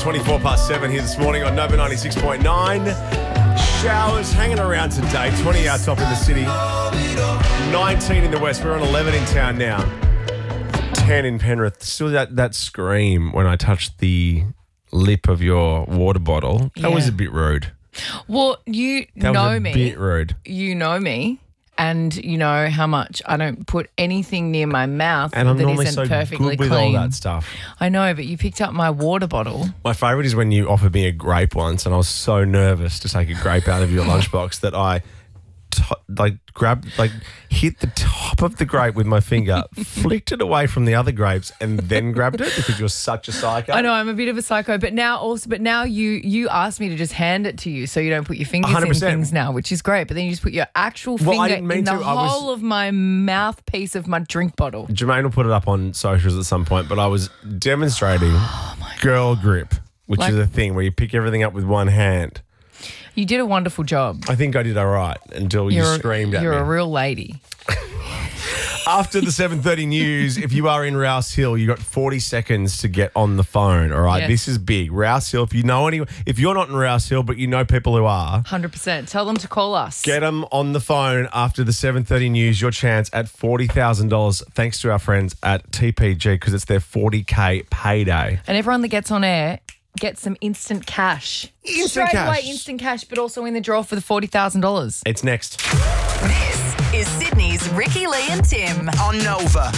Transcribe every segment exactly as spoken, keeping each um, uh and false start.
twenty-four past seven here this morning on Nova ninety-six point nine. Showers hanging around today, twenty our top in the city, nineteen in the west. We're on eleven in town now, ten in Penrith. Still that, that scream when I touched the lip of your water bottle. That Yeah. was a bit rude. Well, you That know was a me. bit rude. You know me. And you know how much I don't put anything near my mouth And I'm that normally isn't so perfectly good with clean. all that stuff. I know, but you picked up my water bottle. My favourite is when you offered me a grape once and I was so nervous to take a grape out of your lunchbox that I t- like grabbed, like hit the top of the grape with my finger, flicked it away from the other grapes and then grabbed it because you're such a psycho. I know I'm a bit of a psycho, but now also, but now you you asked me to just hand it to you so you don't put your fingers one hundred in percent. things now, which is great. But then you just put your actual Well, I finger didn't mean in the to. I was- whole of my mouthpiece of my drink bottle. Jermaine will put it up on socials at some point, but I was demonstrating girl grip, which Like- is a thing where you pick everything up with one hand. You did a wonderful job. I think I did all right until you You're, screamed at you're me. a real lady. After the seven thirty news, if you are in Rouse Hill, you got forty seconds to get on the phone, all right? Yes. This is big. Rouse Hill, if you know anyone, if you're not in Rouse Hill, but you know people who are, one hundred percent. Tell them to call us. get them on the phone after the seven thirty news. Your chance at forty thousand dollars thanks to our friends at T P G because it's their forty K payday. And everyone that gets on air gets some instant cash. Instant Straight cash. away, instant cash, but also in the draw for the forty thousand dollars. It's next. This is Sydney's Ricky, Lee and Tim On Nova.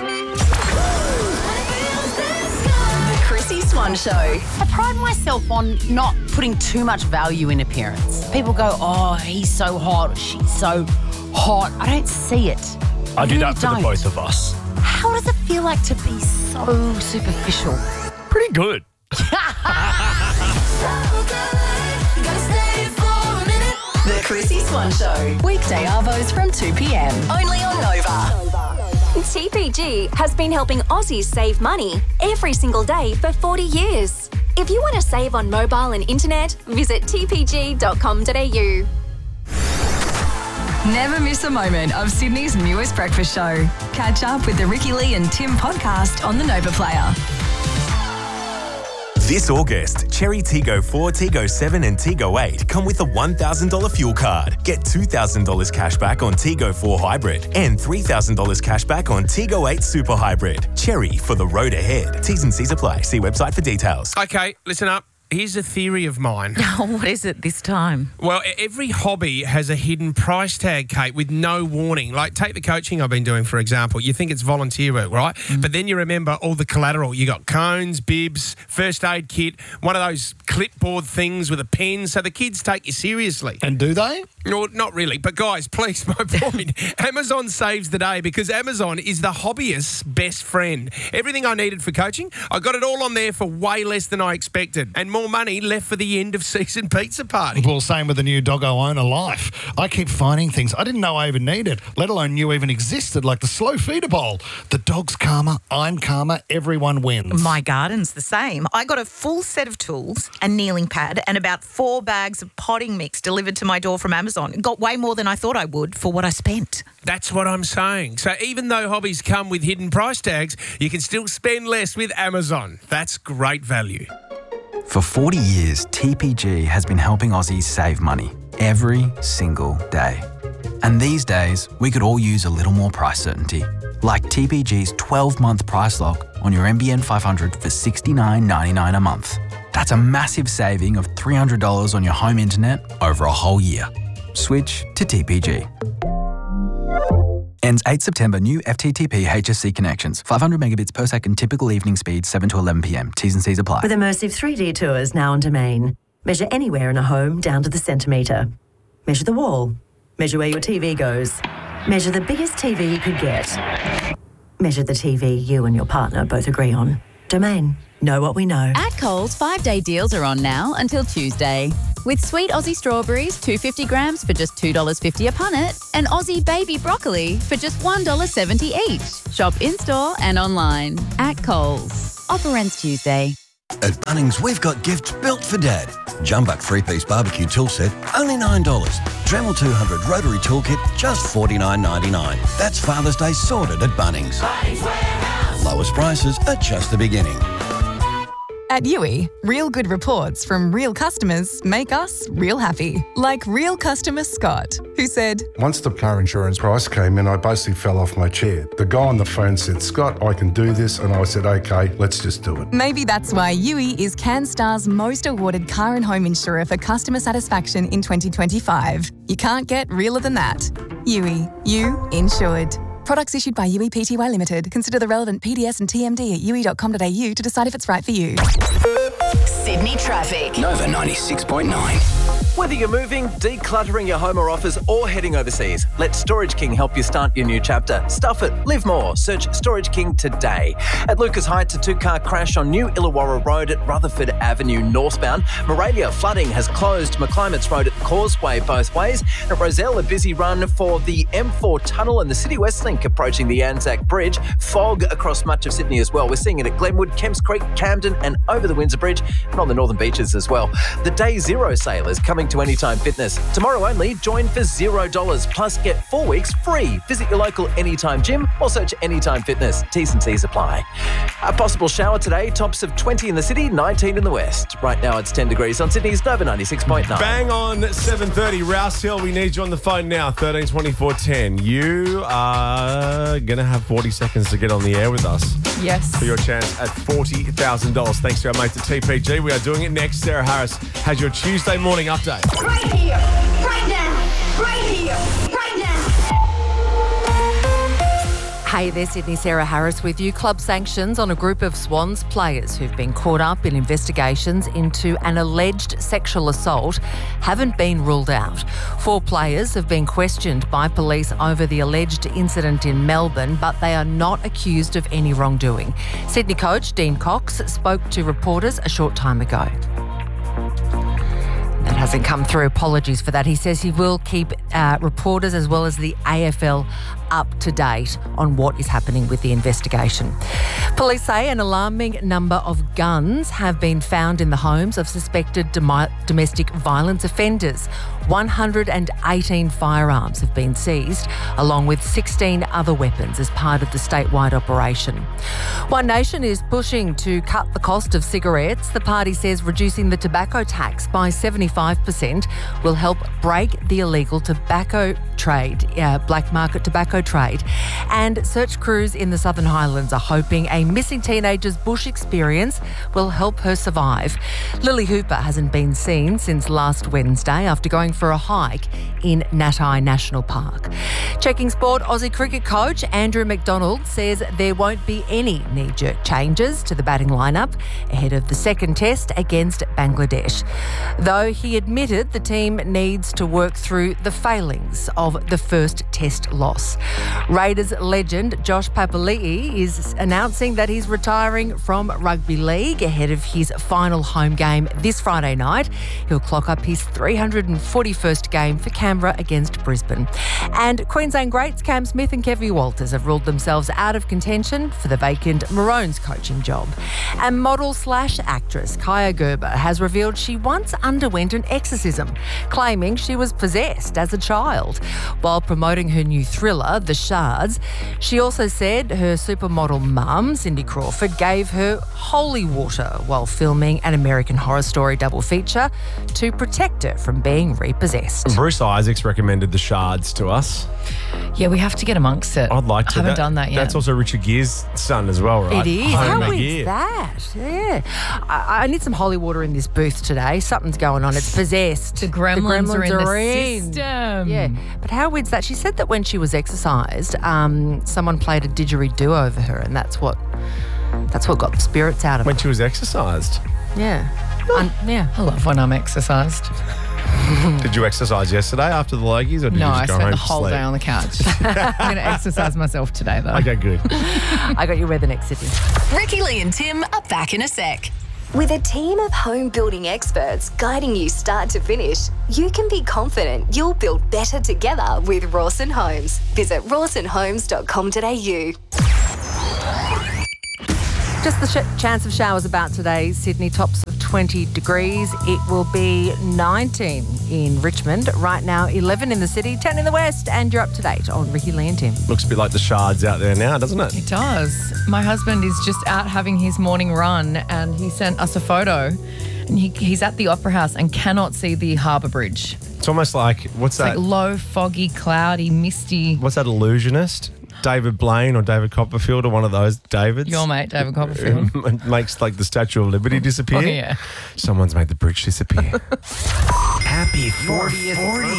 The Chrissy Swan Show. I pride myself on not putting too much value in appearance. People go, oh, he's so hot, or she's so hot. I don't see it. I do really that for the don't. both of us. How does it feel like to be so superficial? Pretty good. The Chrissy Swan Show. Weekday arvos from two p.m. Only on Nova. T P G has been helping Aussies save money every single day for forty years. If you want to save on mobile and internet, visit t p g dot com dot a u. Never miss a moment of Sydney's newest breakfast show. Catch up with the Ricky, Lee and Tim podcast on the Nova Player. This August, Cherry Tiggo four, Tiggo seven and Tiggo eight come with a one thousand dollars fuel card. Get two thousand dollars cash back on Tiggo four Hybrid and three thousand dollars cash back on Tiggo eight Super Hybrid. Cherry for the road ahead. T's and C's apply. See website for details. Okay, listen up. Here's a theory of mine. What is it this time? Well, e- every hobby has a hidden price tag, Kate, with no warning. Like, take the coaching I've been doing, for example. You think it's volunteer work, right? Mm. But then you remember all the collateral. You got cones, bibs, first aid kit, one of those clipboard things with a pen, so the kids take you seriously. And do they? No, not really. But guys, please, my point. Amazon saves the day because Amazon is the hobbyist's best friend. Everything I needed for coaching, I got it all on there for way less than I expected. And more money left for the end of season pizza party. Well, same with the new Doggo Owner Life. I keep finding things I didn't know I even needed, let alone knew even existed, like the slow feeder bowl. The dog's calmer, I'm calmer, everyone wins. My garden's the same. I got a full set of tools, a kneeling pad, and about four bags of potting mix delivered to my door from Amazon. It got way more than I thought I would for what I spent. That's what I'm saying. So even though hobbies come with hidden price tags, you can still spend less with Amazon. That's great value. For forty years, T P G has been helping Aussies save money every single day. And these days, we could all use a little more price certainty. Like T P G's twelve-month price lock on your N B N five hundred for sixty-nine ninety-nine a month. That's a massive saving of three hundred dollars on your home internet over a whole year. Switch to T P G. Ends eighth September. New F T T P H S C connections. five hundred megabits per second. Typical evening speed seven to eleven p m. T's and C's apply. With immersive three D tours now on Domain. Measure anywhere in a home down to the centimetre. Measure the wall. Measure where your T V goes. Measure the biggest T V you could get. Measure the T V you and your partner both agree on. Domain. Know what we know. At Coles, five-day deals are on now until Tuesday. With sweet Aussie strawberries, two hundred fifty grams for just two dollars fifty a punnet, and Aussie baby broccoli for just one dollar seventy each. Shop in-store and online. At Coles. Offer ends Tuesday. At Bunnings, we've got gifts built for Dad. Jumbuck three-piece barbecue tool set, only nine dollars. Dremel two hundred rotary toolkit, just forty-nine ninety-nine. That's Father's Day sorted at Bunnings. Bunnings Warehouse. Lowest prices are just the beginning. At U I, real good reports from real customers make us real happy. Like real customer Scott, who said, Once the car insurance price came in, I basically fell off my chair. The guy on the phone said, Scott, I can do this. And I said, okay, let's just do it. maybe that's why U I is CanStar's most awarded car and home insurer for customer satisfaction in twenty twenty-five. You can't get realer than that. U I, you insured. Products issued by U I Pty Limited. Consider the relevant P D S and T M D at u i dot com dot a u to decide if it's right for you. Sydney traffic. Nova ninety-six point nine. Whether you're moving, decluttering your home or office, or heading overseas, let Storage King help you start your new chapter. Stuff it, live more. Search Storage King today. At Lucas Heights, a two-car crash on New Illawarra Road at Rutherford Avenue northbound. Moralia, flooding has closed McClimates Road at Causeway both ways. At Roselle, a busy run for the M four tunnel and the City West Link approaching the Anzac Bridge. Fog across much of Sydney as well. We're seeing it at Glenwood, Kemps Creek, Camden and over the Windsor Bridge and on the northern beaches as well. The Day Zero sale is coming to Anytime Fitness. Tomorrow only, join for zero dollars plus get four weeks free. Visit your local Anytime gym or search Anytime Fitness. T's and C's apply. A possible shower today, tops of twenty in the city, nineteen in the west. Right now it's ten degrees on Sydney's Nova ninety-six point nine. Bang on seven thirty. Rouse Hill, we need you on the phone now. thirteen twenty-four ten. You are going to have forty seconds to get on the air with us. Yes. For your chance at forty thousand dollars. Thanks to our mates at T P G. We are doing it next. Sarah Harris has your Tuesday morning update. Right here, right now, right here, right now. Hey there, Sydney. Sarah Harris with you. Club sanctions on a group of Swans players who've been caught up in investigations into an alleged sexual assault haven't been ruled out. Four players have been questioned by police over the alleged incident in Melbourne, but they are not accused of any wrongdoing. Sydney coach Dean Cox spoke to reporters a short time ago. That hasn't come through. Apologies for that. He says he will keep uh, reporters as well as the A F L up to date on what is happening with the investigation. Police say an alarming number of guns have been found in the homes of suspected dom- domestic violence offenders. one hundred eighteen firearms have been seized, along with sixteen other weapons as part of the statewide operation. One Nation is pushing to cut the cost of cigarettes. The party says reducing the tobacco tax by seventy-five percent will help break the illegal tobacco trade, uh, black market tobacco trade. And search crews in the Southern Highlands are hoping a missing teenager's bush experience will help her survive. Lily Hooper hasn't been seen since last Wednesday after going for a hike in Natai National Park. Checking sport, Aussie cricket coach Andrew McDonald says there won't be any knee-jerk changes to the batting lineup ahead of the second test against Bangladesh, though he admitted the team needs to work through the failings of the first test loss. Raiders legend Josh Papali'i is announcing that he's retiring from rugby league ahead of his final home game this Friday night. He'll clock up his three hundred forty-first game for Canberra against Brisbane. And Queensland greats Cam Smith and Kevin Walters have ruled themselves out of contention for the vacant Maroons coaching job. And model slash actress Kaya Gerber has revealed she once underwent an exorcism, claiming she was possessed as a child. While promoting her new thriller, The Shards, she also said her supermodel mum, Cindy Crawford, gave her holy water while filming an American Horror Story double feature to protect her from being repossessed. Bruce Isaacs recommended The Shards to us. Yeah, we have to get amongst it. I'd like to. I haven't That- done that yet. That's also Richard Gere's son as well, right? It is. Home How of weird's Gere. that? Yeah. I, I need some holy water in this booth today. Something's going on. It's possessed. The gremlins are in the in. system. Yeah. But how weird's that? She said that when she was exercised, um, someone played a didgeridoo over her, and that's what that's what got the spirits out of When her. she was exercised. Yeah. Un- yeah. I love when I'm exercised. Did you exercise yesterday after the Logies, or did No, you I just go spent home the to whole sleep? day on the couch. I'm going to exercise myself today, though. Okay, good. I got you weather next, Sydney. Ricky Lee and Tim are back in a sec. With a team of home building experts guiding you start to finish, you can be confident you'll build better together with Rawson Homes. Visit rawson homes dot com dot a u. Just the sh- chance of showers about today. Sydney tops of twenty degrees. It will be nineteen in Richmond. Right now, eleven in the city, ten in the west, and you're up to date on Ricky Lee and Tim. Looks a bit like the Shards out there now, doesn't it? It does. My husband is just out having his morning run and he sent us a photo and he, he's at the Opera House and cannot see the Harbour Bridge. It's almost like, what's It's that? like low, foggy, cloudy, misty. What's that illusionist? David Blaine or David Copperfield or one of those Davids? Your mate, David Copperfield. It makes like the Statue of Liberty disappear. Oh, yeah. Someone's made the bridge disappear. Happy fortieth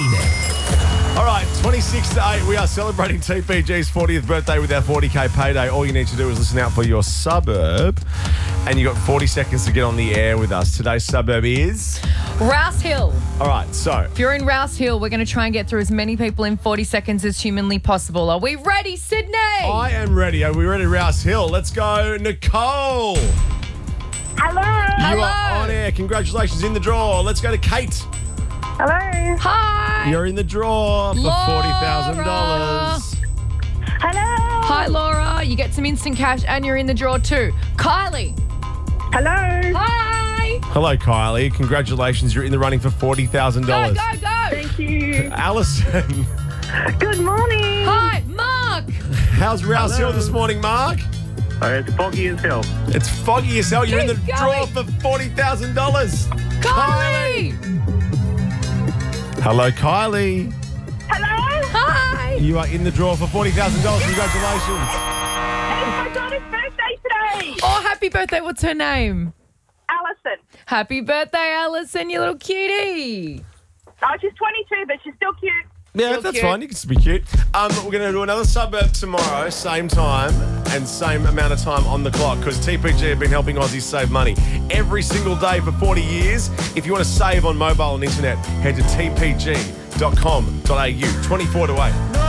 All right, twenty-six to eight, we are celebrating T P G's fortieth birthday with our forty K payday. All you need to do is listen out for your suburb, and you got forty seconds to get on the air with us. Today's suburb is... Rouse Hill. All right, so... If you're in Rouse Hill, we're going to try and get through as many people in forty seconds as humanly possible. Are we ready, Sydney? I am ready. Are we ready, Rouse Hill? Let's go, Nicole. Hello. You are on air. Congratulations, in the draw. Let's go to Kate. Hello. Hi. You're in the draw for Laura. forty thousand dollars. Hello. Hi, Laura. You get some instant cash and you're in the draw too. Kylie. Hello. Hi. Hello, Kylie. Congratulations. You're in the running for forty thousand Go, dollars. go, go. Thank you. Alison. Good morning. Hi, Mark. How's Rouse Hello. Hill this morning, Mark? Uh, it's foggy as hell. It's foggy as hell. You're in the Keep draw going. for forty thousand dollars. Kylie. Hello, Kylie. Hello. Hi. You are in the draw for forty thousand dollars. Congratulations. It's my daughter's birthday today. Oh, happy birthday. What's her name? Alison. Happy birthday, Alison, you little cutie. Oh, she's twenty-two, but she's still cute. Yeah, Still that's cute. fine. You can just be cute. Um, we're going to do another suburb tomorrow, same time and same amount of time on the clock because T P G have been helping Aussies save money every single day for forty years. If you want to save on mobile and internet, head to t p g dot com dot a u. twenty-four to eight.